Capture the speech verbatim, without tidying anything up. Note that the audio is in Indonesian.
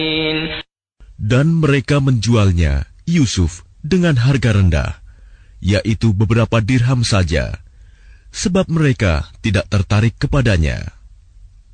Dan mereka menjualnya, Yusuf, dengan harga rendah, yaitu beberapa dirham saja, sebab mereka tidak tertarik kepadanya.